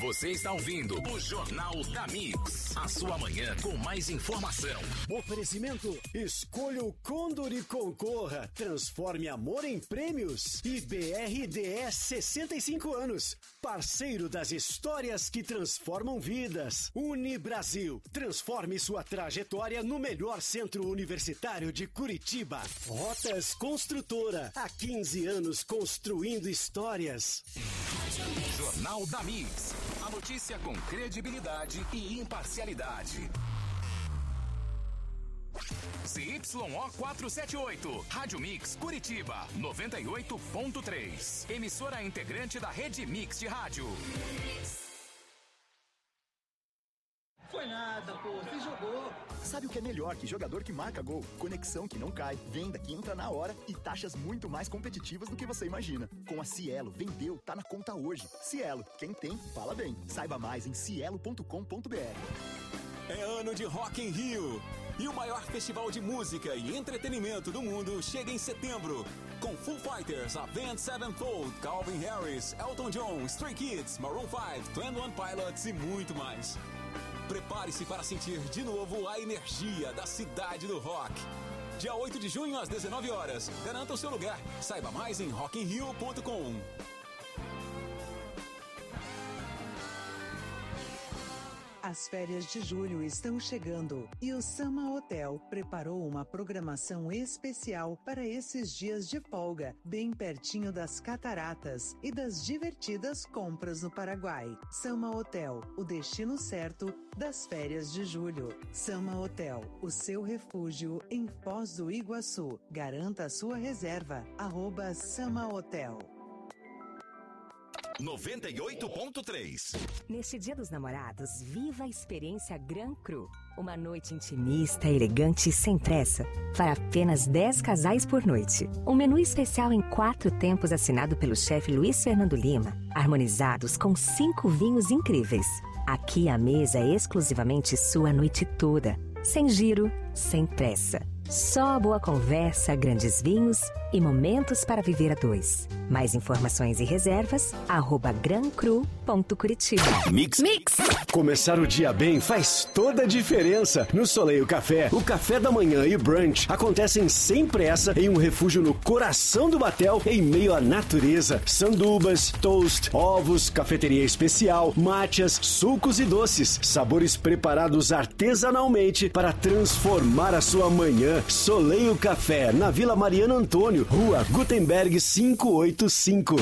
Você está ouvindo o Jornal da Mix. A sua manhã com mais informação. Oferecimento: escolha o Condor e concorra. Transforme amor em prêmios. E BRDS 65 anos. Parceiro das histórias que transformam vidas. Unibrasil. Transforme sua trajetória no melhor centro universitário de Curitiba. Rotas Construtora. Há 15 anos construindo histórias. Jornal da Mix. A notícia com credibilidade e imparcialidade. CYO 478, Rádio Mix Curitiba, 98.3. Emissora integrante da Rede Mix de Rádio. Foi nada, pô, você jogou. Sabe o que é melhor que jogador que marca gol? Conexão que não cai, venda que entra na hora e taxas muito mais competitivas do que você imagina. Com a Cielo, vendeu, tá na conta hoje. Cielo, quem tem, fala bem. Saiba mais em cielo.com.br. É ano de Rock in Rio. E o maior festival de música e entretenimento do mundo chega em setembro. Com Foo Fighters, Avenged Sevenfold, Calvin Harris, Elton John, Stray Kids, Maroon 5, 21 Pilots e muito mais. Prepare-se para sentir de novo a energia da cidade do rock. Dia 8 de junho às 19 horas. Garanta o seu lugar. Saiba mais em rockinrio.com. As férias de julho estão chegando e o Sama Hotel preparou uma programação especial para esses dias de folga, bem pertinho das cataratas e das divertidas compras no Paraguai. Sama Hotel, o destino certo das férias de julho. Sama Hotel, o seu refúgio em Foz do Iguaçu. Garanta a sua reserva. @Sama Hotel. 98.3. Neste Dia dos Namorados, viva a experiência Gran Cru. Uma noite intimista, elegante e sem pressa, para apenas 10 casais por noite. Um menu especial em 4 tempos assinado pelo chefe Luiz Fernando Lima, harmonizados com 5 vinhos incríveis. Aqui a mesa é exclusivamente sua a noite toda, sem giro, sem pressa. Só boa conversa, grandes vinhos e momentos para viver a dois. Mais informações e reservas, @grancru.curitiba. Mix. Começar o dia bem faz toda a diferença. No Soleil Café, o café da manhã e brunch acontecem sem pressa em um refúgio no coração do Batel, em meio à natureza. Sandubas, toast, ovos, cafeteria especial, matchas, sucos e doces. Sabores preparados artesanalmente para transformar a sua manhã. Soleil Café, na Vila Mariano Antônio, Rua Gutenberg 585.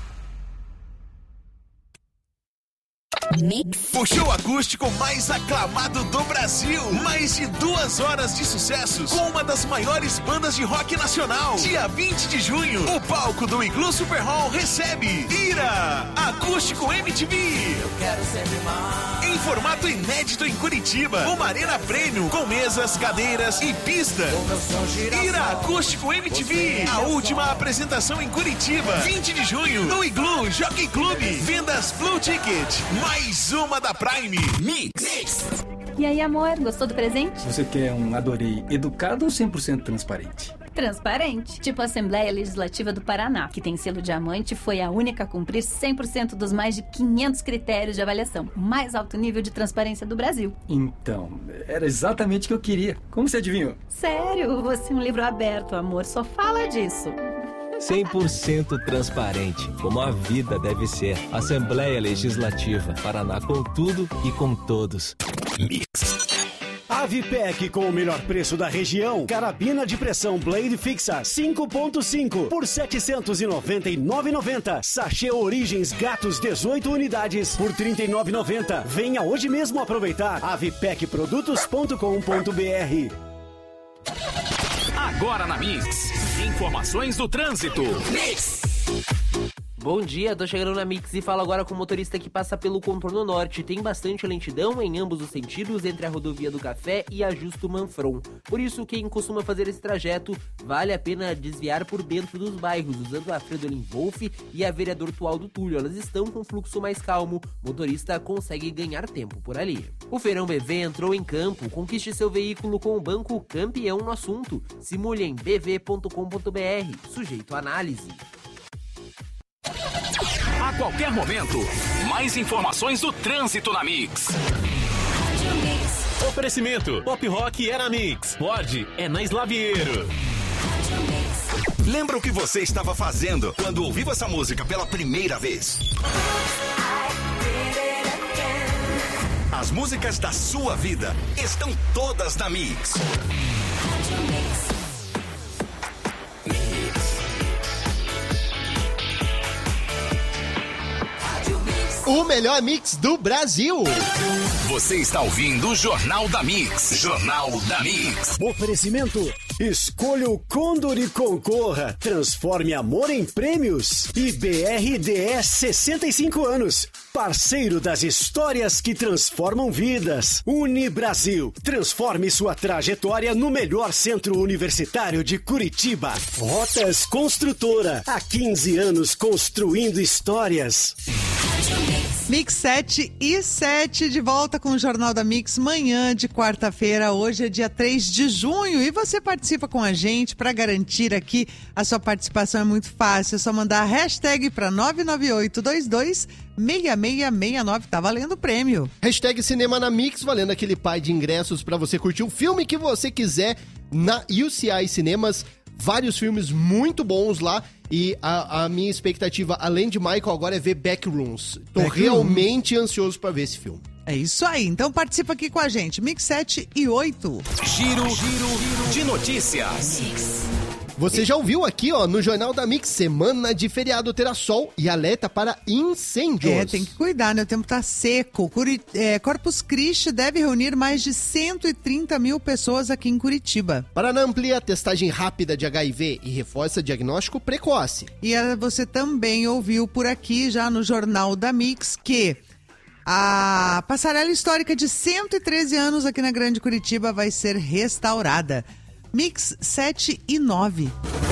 Mix. O show acústico mais aclamado do Brasil. Mais de 2 horas de sucessos com uma das maiores bandas de rock nacional. Dia 20 de junho, o palco do Iglu Super Hall recebe Ira, Acústico MTV. Eu quero sempre mais. Em formato inédito em Curitiba. Uma arena premium com mesas, cadeiras e pista. Ira, Acústico MTV. A última apresentação em Curitiba. 20 de junho, no Iglu Jockey Club. Vendas Blue Ticket. Mais uma da Prime. Mix. E aí, amor, gostou do presente? Você quer um adorei educado ou 100% transparente? Transparente. Tipo a Assembleia Legislativa do Paraná, que tem selo diamante, foi a única a cumprir 100% dos mais de 500 critérios de avaliação. O mais alto nível de transparência do Brasil. Então, era exatamente o que eu queria. Como você adivinhou? Sério? Você é um livro aberto, amor. Só fala disso. 100% transparente, como a vida deve ser. Assembleia Legislativa, Paraná com tudo e com todos. Mix. Avipec com o melhor preço da região. Carabina de pressão Blade Fixa 5.5 por R$ 799,90. Sachê Origens Gatos 18 unidades por R$ 39,90. Venha hoje mesmo aproveitar. avipecprodutos.com.br. Agora na Mix, informações do trânsito. Mix. Bom dia, tô chegando na Mix e falo agora com o motorista que passa pelo contorno norte. Tem bastante lentidão em ambos os sentidos entre a rodovia do Café e a Justo Manfron. Por isso, quem costuma fazer esse trajeto, vale a pena desviar por dentro dos bairros, usando a Fredolin Wolff e a Vereador Tualdo Túlio. Elas estão com fluxo mais calmo, o motorista consegue ganhar tempo por ali. O Feirão BV entrou em campo, conquiste seu veículo com o banco campeão no assunto. Simule em bv.com.br, sujeito à análise. A qualquer momento. Mais informações do trânsito na Mix. Oferecimento, Pop Rock é na Mix, Ford é na Slaviero. Lembra o que você estava fazendo quando ouviu essa música pela primeira vez? As músicas da sua vida estão todas na Mix. O melhor mix do Brasil. Você está ouvindo o Jornal da Mix. Jornal da Mix. Oferecimento. Escolha o Condor e concorra. Transforme amor em prêmios. E BRDS 65 anos. Parceiro das histórias que transformam vidas. Unibrasil. Transforme sua trajetória no melhor centro universitário de Curitiba. Rotas Construtora. Há 15 anos construindo histórias. Mix 7 e 7 de volta com o Jornal da Mix, manhã de quarta-feira. Hoje é dia 3 de junho e você participa com a gente. Para garantir aqui a sua participação é muito fácil, é só mandar a hashtag para 998226669, tá valendo o prêmio. Hashtag Cinema na Mix, valendo aquele par de ingressos para você curtir o filme que você quiser na UCI Cinemas. Vários filmes muito bons lá. E a minha expectativa, além de Michael, agora é ver Backrooms. Tô realmente ansioso pra ver esse filme. É isso aí, então participa aqui com a gente. Mix 7 e 8. Giro de notícias. Você já ouviu aqui, ó, no Jornal da Mix, semana de feriado terá sol e alerta para incêndios. É, tem que cuidar, né? O tempo tá seco. Corpus Christi deve reunir mais de 130 mil pessoas aqui em Curitiba. Paraná amplia a testagem rápida de HIV e reforça diagnóstico precoce. E você também ouviu por aqui, já no Jornal da Mix, que a passarela histórica de 113 anos aqui na Grande Curitiba vai ser restaurada. Mix 7 e 9.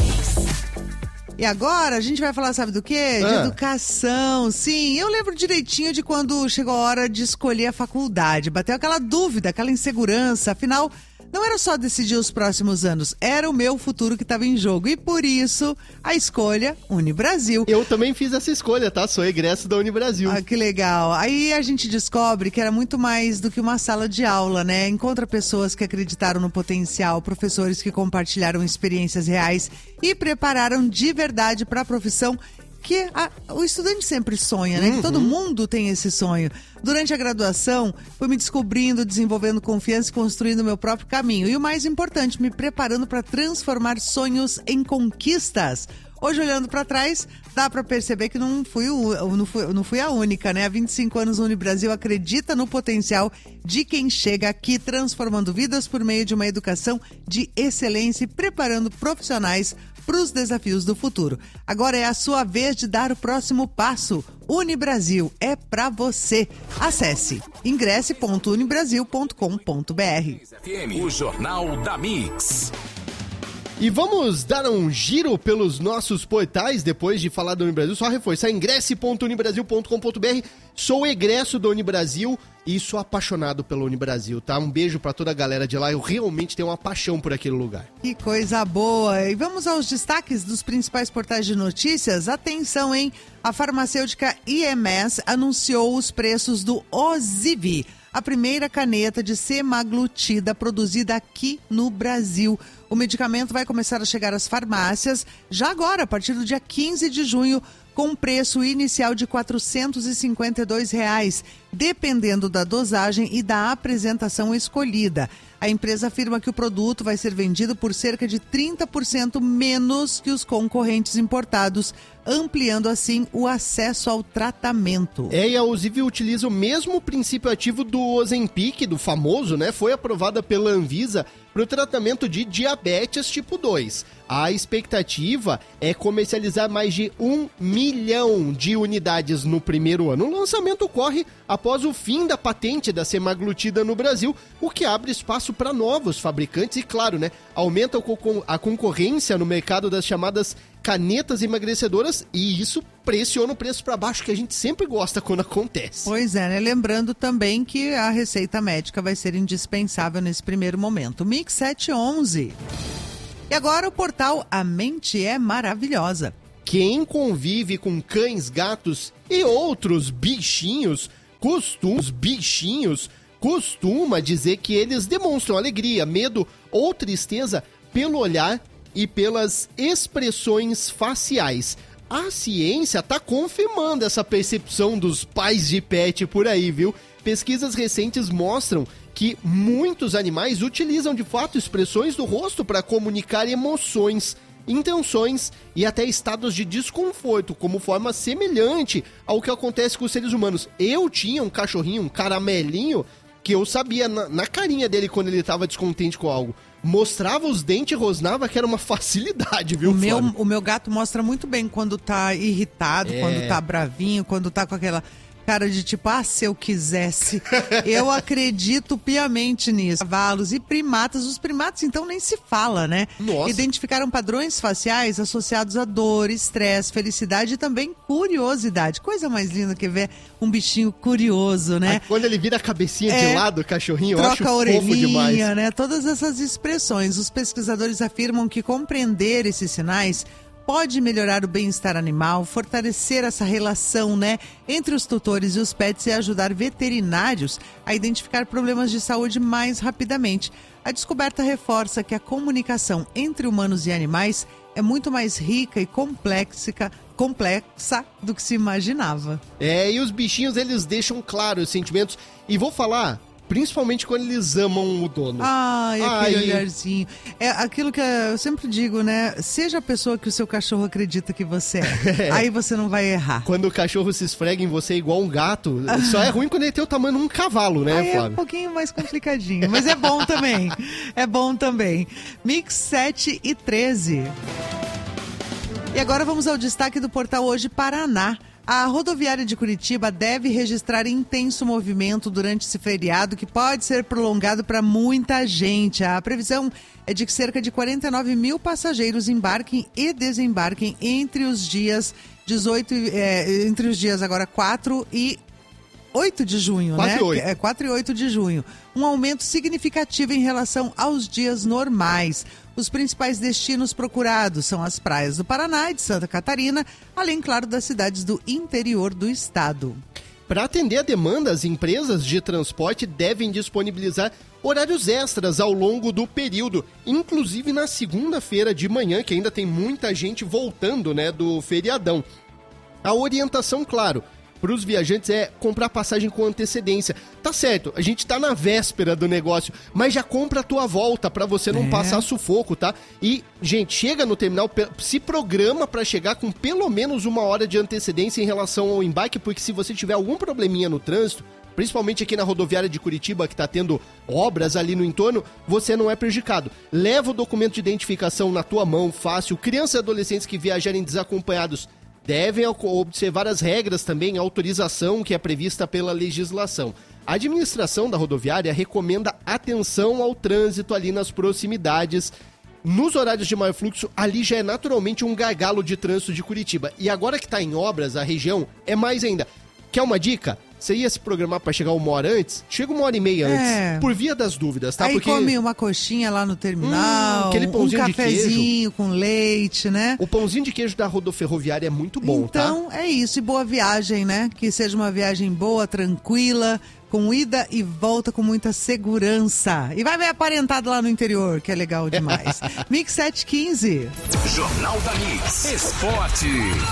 E agora a gente vai falar, sabe do quê? De educação. Sim, eu lembro direitinho de quando chegou a hora de escolher a faculdade. Bateu aquela dúvida, aquela insegurança. Afinal, não era só decidir os próximos anos, era o meu futuro que estava em jogo. E por isso, a escolha Unibrasil. Eu também fiz essa escolha, tá? Sou egresso da Unibrasil. Ah, que legal. Aí a gente descobre que era muito mais do que uma sala de aula, né? Encontra pessoas que acreditaram no potencial, professores que compartilharam experiências reais e prepararam de verdade para a profissão que o estudante sempre sonha, né? Que todo mundo tem esse sonho. Durante a graduação, fui me descobrindo, desenvolvendo confiança e construindo meu próprio caminho. E o mais importante, me preparando para transformar sonhos em conquistas. Hoje, olhando para trás, dá para perceber que não fui a única, né? Há 25 anos, o Unibrasil acredita no potencial de quem chega aqui, transformando vidas por meio de uma educação de excelência e preparando profissionais para os desafios do futuro. Agora é a sua vez de dar o próximo passo. Unibrasil é para você. Acesse ingresse.unibrasil.com.br. O Jornal da Mix. E vamos dar um giro pelos nossos portais depois de falar da Unibrasil. Só reforçar, ingresse.unibrasil.com.br. Sou egresso da Unibrasil e sou apaixonado pela Unibrasil, tá? Um beijo pra toda a galera de lá. Eu realmente tenho uma paixão por aquele lugar. Que coisa boa! E vamos aos destaques dos principais portais de notícias. Atenção, hein? A farmacêutica IMS anunciou os preços do Ozivy, a primeira caneta de semaglutida produzida aqui no Brasil. O medicamento vai começar a chegar às farmácias já agora, a partir do dia 15 de junho, com um preço inicial de R$ 452, dependendo da dosagem e da apresentação escolhida. A empresa afirma que o produto vai ser vendido por cerca de 30% menos que os concorrentes importados, ampliando assim o acesso ao tratamento. E a Ozivy utiliza o mesmo princípio ativo do Ozempic, do famoso, né? Foi aprovada pela Anvisa para o tratamento de diabetes tipo 2. A expectativa é comercializar mais de 1 milhão de unidades no primeiro ano. O lançamento ocorre após o fim da patente da semaglutida no Brasil, o que abre espaço para novos fabricantes e, claro, né, aumenta a concorrência no mercado das chamadas canetas emagrecedoras, e isso pressiona o preço para baixo, que a gente sempre gosta quando acontece. Pois é, né? Lembrando também que a receita médica vai ser indispensável nesse primeiro momento. Mix 711. E agora o portal A Mente é Maravilhosa. quem convive com cães, gatos e outros bichinhos costuma dizer que eles demonstram alegria, medo ou tristeza pelo olhar e pelas expressões faciais. A ciência tá confirmando essa percepção dos pais de pet por aí, viu? Pesquisas recentes mostram que muitos animais utilizam de fato expressões do rosto para comunicar emoções, intenções e até estados de desconforto, como forma semelhante ao que acontece com os seres humanos. Eu tinha um cachorrinho, um caramelinho, que eu sabia na carinha dele quando ele estava descontente com algo. Mostrava os dentes e rosnava, que era uma facilidade, viu, Flávio? O meu gato mostra muito bem quando tá irritado, quando tá bravinho, quando tá com aquela cara de tipo, se eu quisesse. Eu acredito piamente nisso. Cavalos e primatas, os primatas então nem se fala, né? Nossa. Identificaram padrões faciais associados a dor, estresse, felicidade e também curiosidade. Coisa mais linda que ver um bichinho curioso, né? Quando ele vira a cabecinha de lado, o cachorrinho, eu acho troca a orelhinha, fofo demais. Né? Todas essas expressões. Os pesquisadores afirmam que compreender esses sinais pode melhorar o bem-estar animal, fortalecer essa relação, né, entre os tutores e os pets e ajudar veterinários a identificar problemas de saúde mais rapidamente. A descoberta reforça que a comunicação entre humanos e animais é muito mais rica e complexa do que se imaginava. E os bichinhos, eles deixam claros os sentimentos. E vou falar, principalmente quando eles amam o dono. Aquele olharzinho. É aquilo que eu sempre digo, né? Seja a pessoa que o seu cachorro acredita que você é. Aí você não vai errar. Quando o cachorro se esfrega em você igual um gato, só é ruim quando ele tem o tamanho de um cavalo, né, Flávio? É um pouquinho mais complicadinho, mas é bom também. É bom também. Mix 7 e 13. E agora vamos ao destaque do portal Hoje Paraná. A rodoviária de Curitiba deve registrar intenso movimento durante esse feriado, que pode ser prolongado para muita gente. A previsão é de que cerca de 49 mil passageiros embarquem e desembarquem entre os dias 4 e 8 de junho, 4 né? E 8. 4 e 8 de junho. Um aumento significativo em relação aos dias normais. Os principais destinos procurados são as praias do Paraná e de Santa Catarina, além, claro, das cidades do interior do estado. Para atender a demanda, as empresas de transporte devem disponibilizar horários extras ao longo do período, inclusive na segunda-feira de manhã, que ainda tem muita gente voltando, né, do feriadão. A orientação, claro, para os viajantes é comprar passagem com antecedência. Tá certo, a gente tá na véspera do negócio, mas já compra a tua volta para você não passar sufoco, tá? E, gente, chega no terminal, se programa para chegar com pelo menos 1 hora de antecedência em relação ao embarque, porque se você tiver algum probleminha no trânsito, principalmente aqui na rodoviária de Curitiba, que tá tendo obras ali no entorno, você não é prejudicado. Leva o documento de identificação na tua mão, fácil. Crianças e adolescentes que viajarem desacompanhados devem observar as regras também, a autorização que é prevista pela legislação. A administração da rodoviária recomenda atenção ao trânsito ali nas proximidades. Nos horários de maior fluxo, ali já é naturalmente um gargalo de trânsito de Curitiba. E agora que está em obras, a região é mais ainda. Quer uma dica? Você ia se programar para chegar 1 hora antes? Chega 1h30 antes, por via das dúvidas, tá? Aí porque come uma coxinha lá no terminal, aquele pãozinho de queijo, cafezinho com leite, né? O pãozinho de queijo da rodoferroviária é muito bom, então, tá? É isso, e boa viagem, né? Que seja uma viagem boa, tranquila, com ida e volta com muita segurança. E vai ver aparentado lá no interior, que é legal demais. Mix 715. Jornal da Mix. Esporte.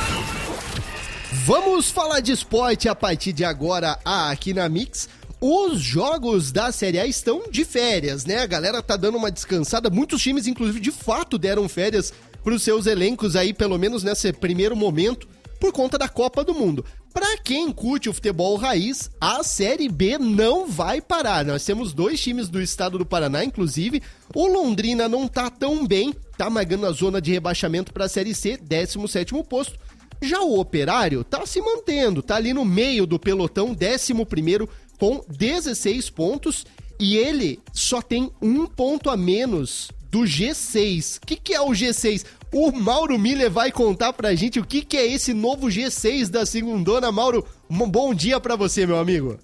Vamos falar de esporte a partir de agora aqui na Mix. Os jogos da Série A estão de férias, né? A galera tá dando uma descansada. Muitos times, inclusive, de fato deram férias para os seus elencos aí, pelo menos nesse primeiro momento, por conta da Copa do Mundo. Para quem curte o futebol raiz, a Série B não vai parar. Nós temos 2 times do estado do Paraná, inclusive. O Londrina não tá tão bem, tá marcando a zona de rebaixamento para a Série C, 17º posto. Já o Operário tá se mantendo, tá ali no meio do pelotão, 11º com 16 pontos, e ele só tem 1 ponto a menos do G6. O que é o G6? O Mauro Miller vai contar pra gente o que é esse novo G6 da segundona. Mauro, um bom dia pra você, meu amigo.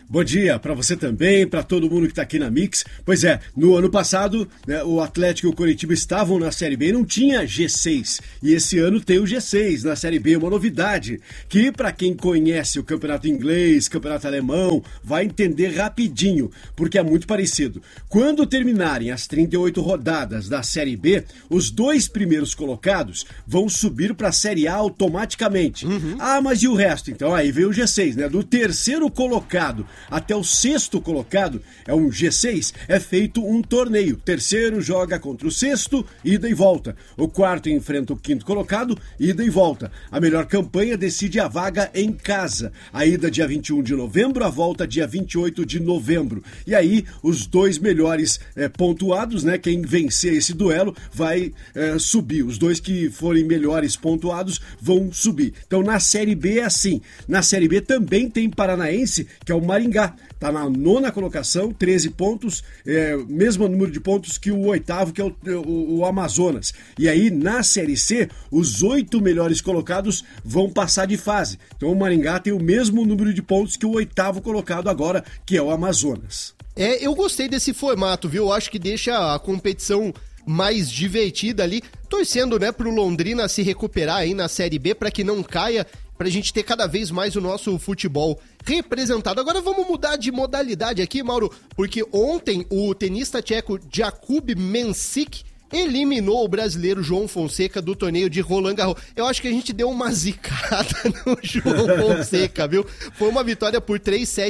Bom dia para você também, para todo mundo que está aqui na Mix. Pois é, no ano passado, né, o Atlético e o Coritiba estavam na Série B e não tinha G6. E esse ano tem o G6 na Série B, uma novidade que, para quem conhece o campeonato inglês, campeonato alemão, vai entender rapidinho, porque é muito parecido. Quando terminarem as 38 rodadas da Série B, os 2 primeiros colocados vão subir para a Série A automaticamente. Ah, mas e o resto? Então aí vem o G6, né? Do terceiro colocado até o 6º colocado, é um G6, é feito um torneio. O terceiro joga contra o 6º, ida e volta. O 4º enfrenta o 5º colocado, ida e volta. A melhor campanha decide a vaga em casa. A ida dia 21 de novembro, a volta dia 28 de novembro. E aí, os 2 melhores pontuados, né? Quem vencer esse duelo vai subir. Os 2 que forem melhores pontuados vão subir. Então, na Série B é assim. Na Série B também tem Paranaense, que é o Maringá. Está na 9ª colocação, 13 pontos, mesmo número de pontos que o 8º, que é o Amazonas. E aí, na Série C, os 8 melhores colocados vão passar de fase. Então, o Maringá tem o mesmo número de pontos que o 8º colocado agora, que é o Amazonas. Eu gostei desse formato, viu? Eu acho que deixa a competição mais divertida ali, torcendo, né, pro Londrina se recuperar aí na Série B para que não caia, pra gente ter cada vez mais o nosso futebol representado. Agora vamos mudar de modalidade aqui, Mauro, porque ontem o tenista tcheco Jakub Mensik eliminou o brasileiro João Fonseca do torneio de Roland Garros. Eu acho que a gente deu uma zicada no João Fonseca, viu? Foi uma vitória por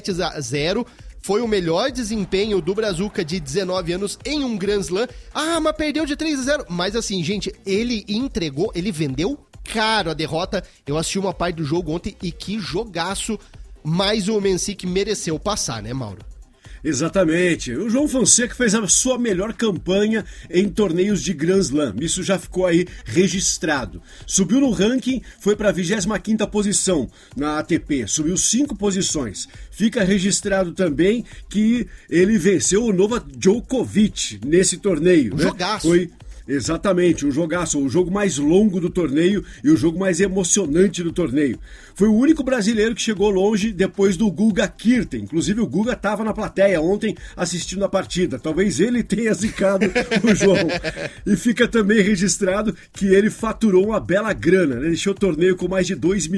3-0. Foi o melhor desempenho do brazuca de 19 anos em um Grand Slam. Ah, mas perdeu de 3-0. Mas assim, gente, ele entregou, ele vendeu caro a derrota. Eu assisti uma parte do jogo ontem e que jogaço. Mas o Mensik mereceu passar, né, Mauro? Exatamente. O João Fonseca fez a sua melhor campanha em torneios de Grand Slam. Isso já ficou aí registrado. Subiu no ranking, foi para a 25ª posição na ATP. Subiu 5 posições. Fica registrado também que ele venceu o Novak Djokovic nesse torneio. Jogaço. Foi... Exatamente, um jogaço, o jogo mais longo do torneio e o jogo mais emocionante do torneio. Foi o único brasileiro que chegou longe depois do Guga Kirten. Inclusive o Guga estava na plateia ontem assistindo a partida. Talvez ele tenha zicado o João. E fica também registrado que ele faturou uma bela grana, né? Deixou o torneio com mais de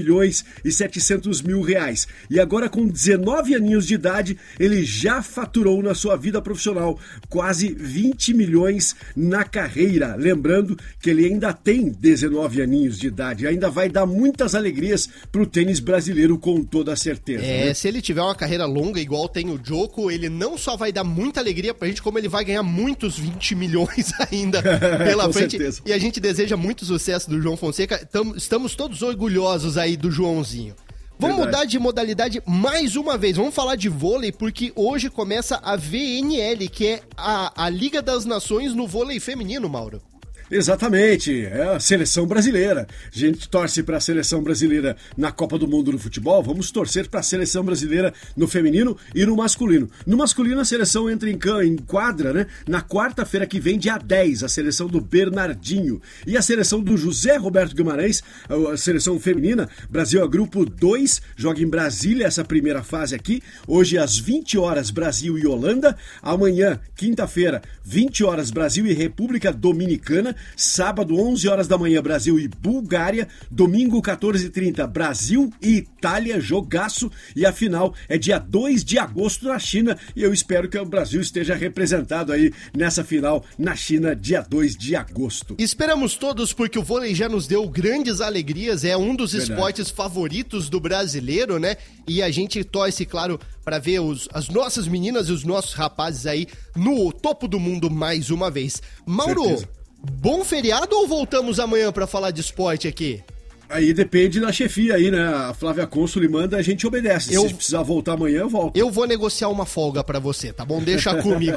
2.700.000 reais. E agora com 19 aninhos de idade, ele já faturou na sua vida profissional quase 20 milhões na carreira. Lembrando que ele ainda tem 19 aninhos de idade, ainda vai dar muitas alegrias pro tênis brasileiro com toda certeza. Né? Se ele tiver uma carreira longa igual tem o Djoko, ele não só vai dar muita alegria pra gente, como ele vai ganhar muitos 20 milhões ainda pela frente. Certeza. E a gente deseja muito sucesso do João Fonseca, estamos todos orgulhosos aí do Joãozinho. Vamos mudar de modalidade mais uma vez. Vamos falar de vôlei, porque hoje começa a VNL, que é a Liga das Nações no vôlei feminino, Mauro. Exatamente, é a seleção brasileira. A gente torce para a seleção brasileira na Copa do Mundo no futebol, vamos torcer para a seleção brasileira no feminino e no masculino. No masculino, a seleção entra em quadra, né? Na quarta-feira que vem, dia 10, a seleção do Bernardinho. E a seleção do José Roberto Guimarães, a seleção feminina, Brasil a grupo 2, joga em Brasília essa primeira fase aqui. Hoje às 20 horas, Brasil e Holanda. Amanhã, quinta-feira, 20 horas, Brasil e República Dominicana. Sábado, 11 horas da manhã, Brasil e Bulgária. Domingo, 14h30, Brasil e Itália, jogaço. E a final é dia 2 de agosto na China. E eu espero que o Brasil esteja representado aí nessa final na China, dia 2 de agosto. Esperamos todos, porque o vôlei já nos deu grandes alegrias. É um dos esportes favoritos do brasileiro, né? E a gente torce, claro, para ver as nossas meninas e os nossos rapazes aí no topo do mundo mais uma vez. Mauro, certeza. Bom feriado ou voltamos amanhã pra falar de esporte aqui? Aí depende da chefia aí, né? A Flávia Cônsul manda, a gente obedece. Se precisar voltar amanhã, eu volto. Eu vou negociar uma folga pra você, tá bom? Deixa comigo.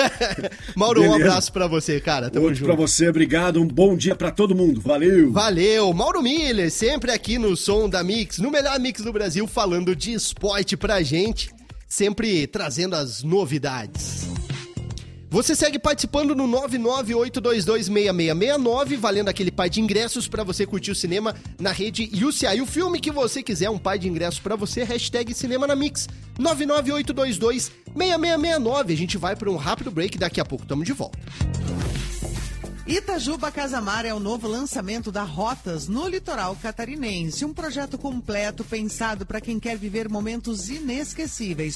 Mauro, beleza. Um abraço pra você, cara. Tamo junto. Pra você, obrigado. Um bom dia pra todo mundo. Valeu. Valeu. Mauro Miller, sempre aqui no Som da Mix, no melhor mix do Brasil, falando de esporte pra gente, sempre trazendo as novidades. Você segue participando no 998226669, valendo aquele par de ingressos pra você curtir o cinema na rede UCI. E o filme que você quiser, um par de ingressos pra você, hashtag Cinema na Mix, 998226669. A gente vai pra um rápido break, daqui a pouco tamo de volta. Itajuba Casamar é o novo lançamento da Rotas no litoral catarinense. Um projeto completo pensado para quem quer viver momentos inesquecíveis.